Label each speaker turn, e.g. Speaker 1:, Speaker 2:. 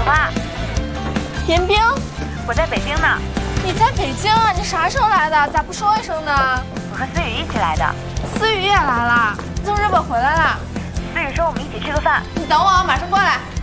Speaker 1: 花。
Speaker 2: 严冰，
Speaker 1: 我在北京呢。
Speaker 2: 你在北京啊？你啥时候来的？咋不说一声呢？
Speaker 1: 我和思雨一起来的。
Speaker 2: 思雨也来了，从日本回来了。
Speaker 1: 思雨说我们一起吃个饭。
Speaker 2: 你等我，马上过来。